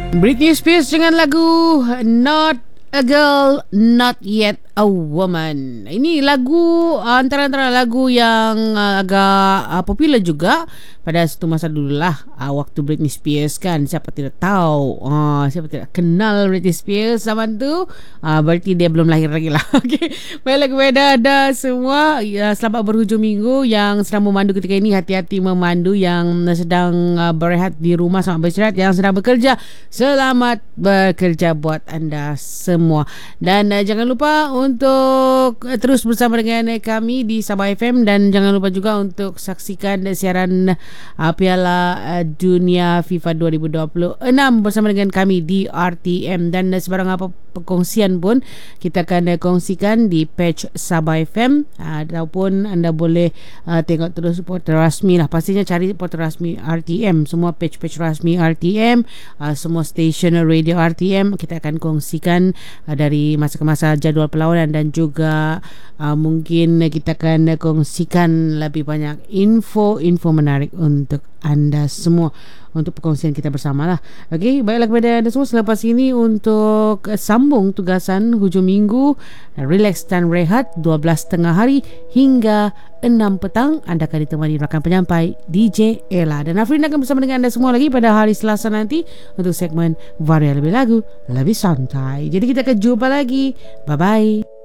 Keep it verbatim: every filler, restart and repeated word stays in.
Britney Spears dengan lagu Not a Girl, Not Yet a Woman. Ini lagu antara-antara lagu yang uh, agak uh, popular juga pada satu masa dululah, uh, waktu Britney Spears kan. Siapa tidak tahu, uh, siapa tidak kenal Britney Spears zaman tu, uh, berarti dia belum lahir lagi lah. Okay. Baiklah kepada anda semua, uh, selamat berhujung minggu. Yang sedang memandu ketika ini, hati-hati memandu. Yang sedang uh, berehat di rumah, selamat beristirahat. Yang sedang bekerja, selamat bekerja buat anda semua. Dan uh, jangan lupa untuk uh, terus bersama dengan uh, kami di Sabah F M. Dan jangan lupa juga untuk saksikan uh, siaran uh, Piala uh, Dunia FIFA dua ribu dua puluh enam bersama dengan kami di R T M. Dan uh, sebarang apa perkongsian pun kita akan uh, kongsikan di page Sabah F M, uh, ataupun anda boleh uh, tengok terus portal rasmi lah. Pastinya cari portal rasmi R T M, semua page-page rasmi R T M, uh, semua stesen radio R T M kita akan kongsikan uh, dari masa ke masa jadual perlawanan. Dan juga uh, mungkin kita akan kongsikan lebih banyak info-info menarik untuk anda semua, untuk perkongsian kita bersama lah. Okey, baiklah kepada anda semua, selepas ini untuk sambung tugasan hujung minggu, relax dan rehat dua belas tengah hari hingga enam petang, anda akan ditemani rakan penyampai D J Ella. Dan Afrin akan bersama dengan anda semua lagi pada hari Selasa nanti untuk segmen Varia Lebih Lagu Lebih Santai. Jadi kita akan jumpa lagi. Bye-bye.